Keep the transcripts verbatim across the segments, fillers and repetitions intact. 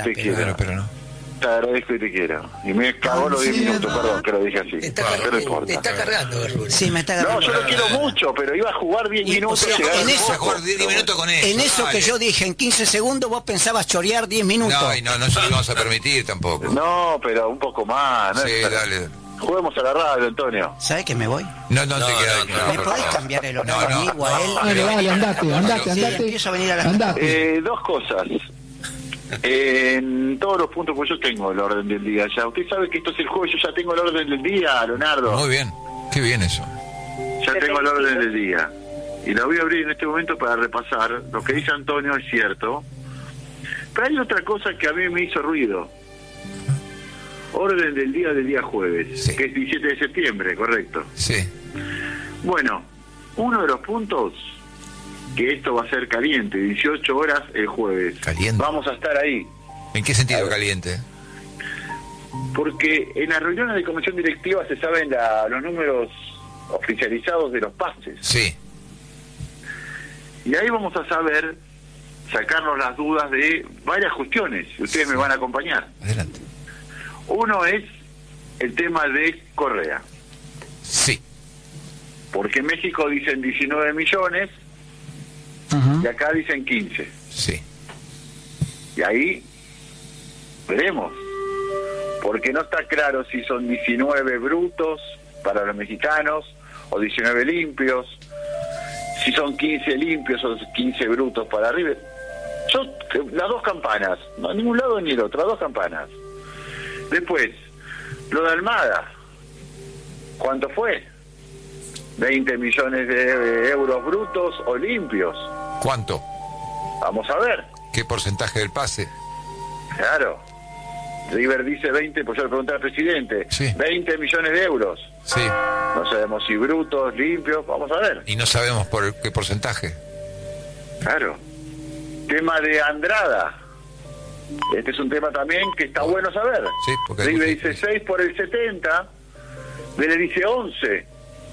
te pero, quiero. pero no. Te agradezco y te quiero. Y me cagó los diez minutos, perdón, que lo dije así. Te está, Bueno, car- pero no importa. te está cargando, Rubén. Sí, me está No, agarrando. yo lo quiero mucho, pero iba a jugar diez Y, minutos. o sea, llegar en al eso- poco. jugar diez minutos con eso. En eso dale. que yo dije, en quince segundos vos pensabas chorear diez minutos. No, y no, no se lo vamos a permitir tampoco. No, pero un poco más. ¿no? Sí, dale. Juguemos a la radio, Antonio. ¿Sabés que me voy? No, no, No, te quedas. no, no, ¿Me por podés favor. cambiar el horario No, no. a mí o a él? Dale, dale, andate, andate, Sí, andate. empiezo a venir a la... Andate. Eh, dos cosas. En todos los puntos, pues yo tengo el orden del día ya. Usted sabe que esto es el juego, yo ya tengo el orden del día, Leonardo. Muy bien. Qué bien eso. Ya tengo el orden del día. Y la voy a abrir en este momento para repasar. Lo que dice Antonio es cierto. Pero hay otra cosa que a mí me hizo ruido. Orden del día del día jueves, Sí. que es diecisiete de septiembre, correcto. Sí. Bueno, uno de los puntos, que esto va a ser caliente, dieciocho horas el jueves. Caliente. Vamos a estar ahí. ¿En qué sentido caliente? Porque en las reuniones de comisión directiva se saben la- los números oficializados de los pases. Sí. Y ahí vamos a saber sacarnos las dudas de varias cuestiones. Y ustedes me van a acompañar. Adelante. Uno es el tema de Correa. Sí. Porque en México dicen diecinueve millones Ajá. y acá dicen quince. Sí. Y ahí veremos. Porque no está claro si son diecinueve brutos para los mexicanos o diecinueve limpios. Si son quince limpios o quince brutos para River. Yo, las dos campanas. No a ningún lado ni el otro, las dos campanas. Después, lo de Almada. ¿Cuánto fue? veinte millones de euros brutos o limpios. ¿Cuánto? Vamos a ver. ¿Qué porcentaje del pase? Claro. River dice veinte, pues yo le pregunté al presidente. Sí. veinte millones de euros. Sí. No sabemos si brutos, limpios, vamos a ver. Y no sabemos por qué porcentaje. Claro. Tema de Andrada. Este es un tema también que está bueno saber. Sí, porque hay River mucha dice seis por el setenta, Vélez dice once.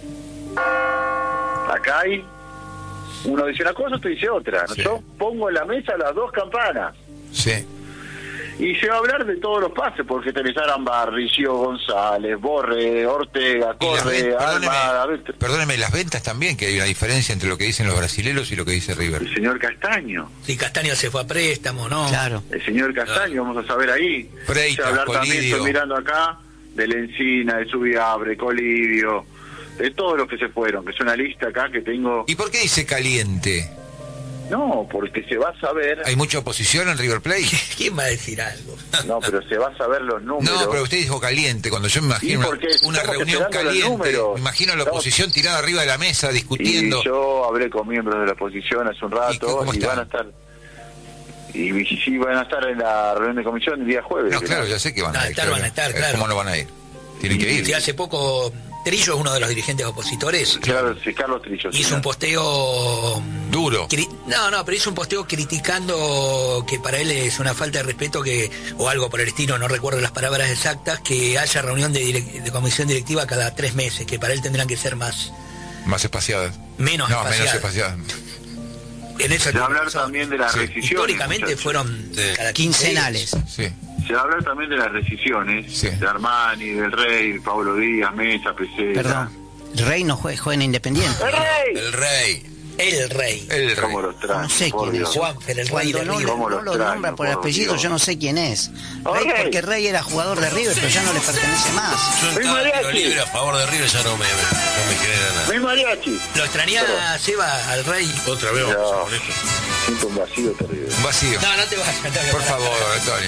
Acá hay, uno dice una cosa, otro dice otra. Sí. Yo pongo en la mesa las dos campanas. Sí. Y se va a hablar de todos los pases, porque tenés Arambarri, Gio González, Borre, Ortega, Y las Corre, ven- Almada, perdóneme, ¿viste? perdóneme, las ventas también, que hay una diferencia entre lo que dicen los brasileros y lo que dice River. El señor Castaño. Si Castaño se fue a préstamo, ¿no? Claro. El señor Castaño, vamos a saber ahí. Freitas, Se va a hablar también, Colidio. estoy mirando acá, de Lencina, de Subiabre, Colidio, de todos los que se fueron, que es una lista acá que tengo. ¿Y por qué dice caliente? No, porque se va a saber. ¿Hay mucha oposición en River Plate? ¿Quién va a decir algo? No, pero se va a saber los números. No, pero usted dijo caliente, cuando yo me imagino Y una, porque una estamos reunión esperando los caliente, números. me imagino a la Estamos- oposición tirada arriba de la mesa discutiendo. Y yo hablé con miembros de la oposición hace un ¿Y rato cómo y, están? van a estar. Y, y sí van a estar en la reunión de comisión el día jueves. No, que claro, ya sé que van No, a ir. estar claro. van a estar, Eh, claro. ¿Cómo no van a ir? Tienen que ir. Si hace poco Trillo es uno de los dirigentes opositores. Claro, sí, Carlos Trillo. Hizo señor. un posteo Duro. cri- no, no, pero hizo un posteo criticando que para él es una falta de respeto que, o algo por el estilo, no recuerdo las palabras exactas, que haya reunión de, direc- de comisión directiva cada tres meses, que para él tendrán que ser más, Más espaciadas. menos No, espaciadas. menos espaciadas. En eso Se va a tiene hablar razón. también de las Sí. rescisiones. Históricamente muchachos. fueron Sí. cada quince Quincenales. Sí. Se va a hablar también de las rescisiones. Sí. De Armani, del Rey, Pablo Díaz, Mesa, Pesera. Perdón. El Rey no juega, juega en Independiente. ¡El Rey! El rey. El Rey. El rey. ¿Cómo los traen? No sé por quién es. Dios. Juanfer, el Rey Cuando de no, River. ¿Cómo no los lo traen, nombra por por apellido, Dios? yo no sé quién es. Rey, Ok. porque Rey era jugador de River, pero ya no le pertenece más. Yo en Soy cada tiro mariachi. libre a favor de River ya no me, no me genera nada. ¡Mi mariachi! Lo extrañaba Seba al Rey. Otra vez vamos No. con esto. Siento un vacío terrible. Un vacío. No, no te vas a cantar. Por favor, Antonio.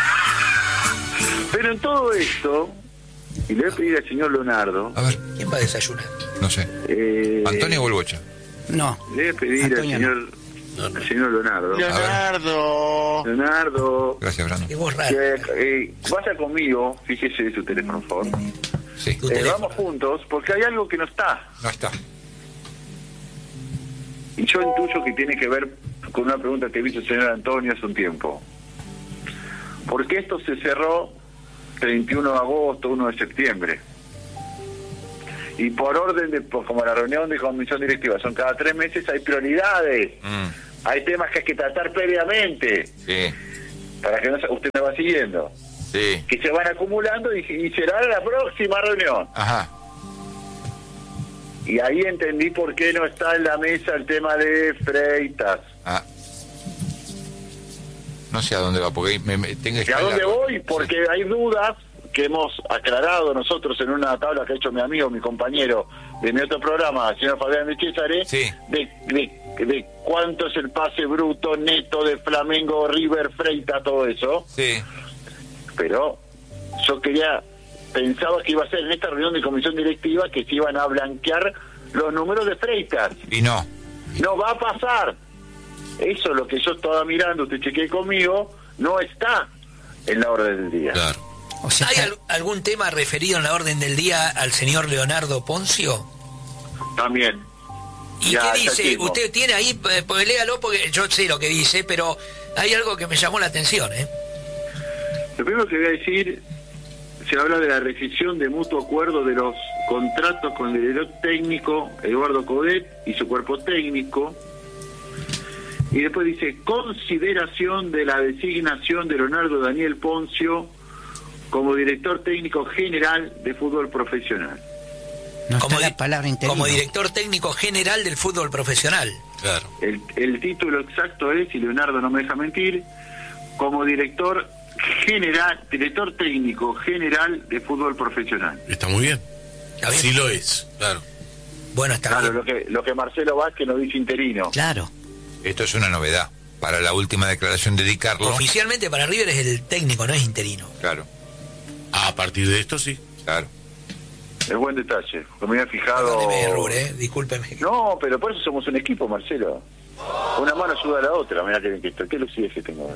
Pero en todo esto, y le voy a pedir al señor Leonardo, A ver, ¿Quién va a desayunar? no sé. eh, ¿Antonio o el Bocha? No. le voy a pedir Antonio al no. señor, al señor Leonardo. Leonardo. Leonardo, Gracias, Brando. Qué voz rara. que, eh, vaya conmigo, fíjese de su teléfono, por favor. Sí. Tu Eh, teléfono. vamos juntos, porque hay algo que no está. No está. Y yo intuyo que tiene que ver con una pregunta que hizo el señor Antonio hace un tiempo. Porque esto se cerró treinta y uno de agosto, uno de septiembre. Y por orden de, pues, como la reunión de comisión directiva son cada tres meses, hay prioridades. Mm, Hay temas que hay que tratar previamente. sí. para que no se- usted me va siguiendo, Sí. que se van acumulando y, y será la próxima reunión. Ajá. Y ahí entendí por qué no está en la mesa el tema de Freitas. Ah. No sé a dónde va, porque me, me tengo que ¿Y a dónde largo. voy? Porque Sí. hay dudas que hemos aclarado nosotros en una tabla que ha hecho mi amigo, mi compañero de mi otro programa, el señor Fabián de Césare, Sí. de, de, de cuánto es el pase bruto neto de Flamengo, River, Freitas, todo eso. Sí. Pero yo quería, pensaba que iba a ser en esta reunión de comisión directiva que se iban a blanquear los números de Freitas. Y no. No va a pasar. Eso es lo que yo estaba mirando, usted chequeé conmigo, no está en la orden del día. Claro. O sea, ¿Hay que- al- algún tema referido en la orden del día al señor Leonardo Poncio? También. ¿Y Ya, qué ya dice? mismo. Usted tiene ahí, eh, pues léalo porque yo sé lo que dice, pero hay algo que me llamó la atención, ¿eh? Lo primero que voy a decir, se habla de la rescisión de mutuo acuerdo de los contratos con el director técnico Eduardo Codet y su cuerpo técnico. Y después dice, consideración de la designación de Leonardo Daniel Poncio como director técnico general de fútbol profesional. no Como, está di- la palabra interino. como director técnico general del fútbol profesional. Claro. El, el título exacto es, y Leonardo no me deja mentir, como director general, director técnico general de fútbol profesional. Está muy bien. ¿Está bien? Sí lo es. Claro. Bueno, está Claro, bien. lo que, lo que Marcelo Vázquez nos dice interino. Claro. Esto es una novedad. Para la última declaración de Di Carlo. Oficialmente para River es el técnico, no es interino. Claro, A partir de esto sí. claro. Es buen detalle. Como me había fijado. Perdóneme, Rur, ¿eh? Discúlpeme. No, pero por eso somos un equipo, Marcelo. Una mano ayuda a la otra. Mirá que, que, qué lucidez que tengo.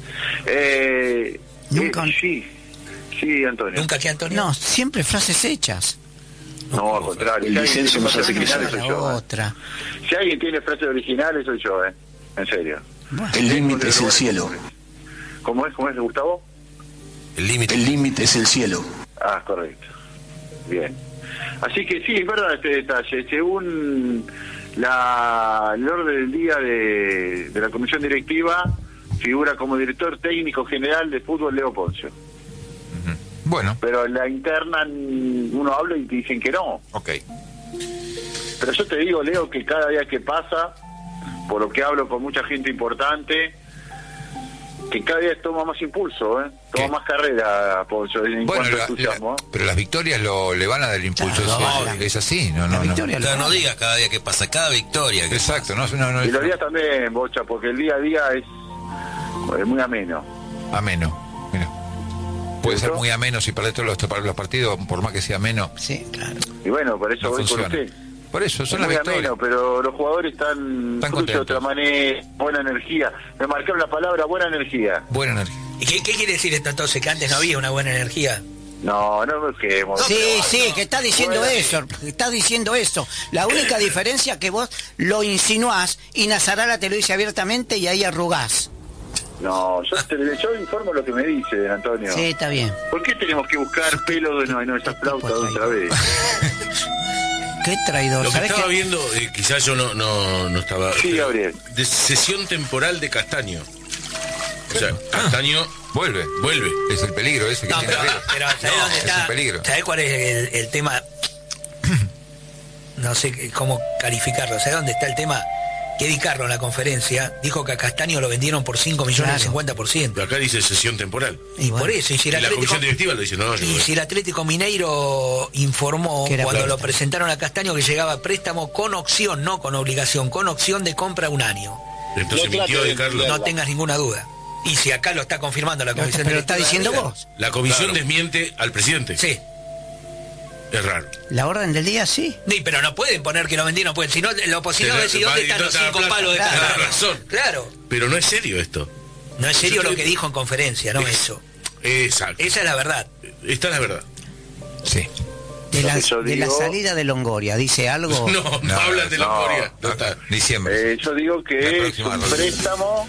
Eh, Nunca- eh, sí, sí, Antonio. ¿Nunca que Antonio? No, siempre frases hechas. No, al contrario. El Si alguien licencio tiene nos hace frases crecer. originales soy La yo. ¿eh? otra. Si alguien tiene frases originales soy yo, ¿eh? En serio. Bueno, El límite es el cielo. ¿Cómo es? ¿Cómo es, Gustavo? El límite. El límite es el cielo. Ah, correcto. Bien. Así que sí, es verdad este detalle. Según la, el orden del día de, de la comisión directiva, figura como director técnico general de fútbol Leo Poncio. Ujú. Bueno, Pero en la interna mm, uno habla y te dicen que no. ok. Pero yo te digo, Leo, que cada día que pasa, por lo que hablo con mucha gente importante, que cada día toma más impulso, ¿eh? Toma ¿Qué? más carrera, Poncio, en Bueno, cuanto a la- entusiasmo. la- pero las victorias lo, le van a dar impulso. Claro, es, no, es así, no, la no, no. victoria Claro, lo- no digas cada día que pasa, cada victoria. que Exacto, no, no, no Y es los días también, Bocha, porque el día a día es, es muy ameno. ameno. Mira. Puede ser ¿Cierto? muy ameno si perdés todos los, los partidos, por más que sea ameno. sí, claro. Y bueno, por eso No voy funciona. con usted. Por eso, Es son las muy victorias. ameno, pero los jugadores están, Están fluyen de otra contentos. manera, buena energía. Me marcaron la palabra buena energía. Buena energía. ¿Y qué, qué quiere decir esto entonces? ¿Que antes no había una buena energía? No, no me quemo. Sí, sí, que está diciendo Bueno. eso, que está diciendo eso. La única diferencia es que vos lo insinuás y Nazarala te lo dice abiertamente y ahí arrugás. No, yo, te, yo informo lo que me dice, Antonio. Sí, está bien. ¿Por qué tenemos que buscar pelo de no, en esa flauta tipo otra vez? Qué traidor. Lo que ¿Sabés estaba qué? viendo, eh, quizás yo no, no, no estaba... Sí, pero Gabriel. De sesión temporal de Castaño. O sea, Castaño Vuelve. vuelve. Es el peligro ese que No, tiene pero, arriba. pero ¿sabés No, dónde es está? un peligro. ¿Sabés cuál es el, el tema? No sé qué- cómo calificarlo. ¿Sabés dónde está el tema? Que Di Carlo en la conferencia dijo que a Castaño lo vendieron por cinco millones Claro. de cincuenta por ciento. Pero acá dice sesión temporal. Y bueno. por eso, y si Y el la Atlético, comisión directiva lo dice, no, yo y no- si el Atlético Mineiro informó Que era cuando préstamo. lo presentaron a Castaño que llegaba a préstamo con opción, no con obligación, con opción de compra un año. Entonces No mintió trate de de Carlos. No tengas ninguna duda. Y si acá lo está confirmando la Pero comisión pero lo está directiva, diciendo diga. vos. La comisión Claro. desmiente al presidente. Sí. Es raro. La orden del día, sí. Sí, pero no pueden poner que lo vendieron, pueden. Si no, lo posible Pero es decir, va ¿dónde y están no los te da cinco plata. palos de Claro, Castaño? tenés razón. Claro. Pero no es serio esto. No es serio Yo lo estoy- que dijo en conferencia, no eso. Exacto. Esa es la verdad. Esta es la verdad. Sí. De Lo la, que yo de la digo- salida de Longoria, ¿dice algo? No, no, No, hablan de la no. Longoria. No está. Diciembre. Eh, yo digo La que es próxima un reunión. préstamo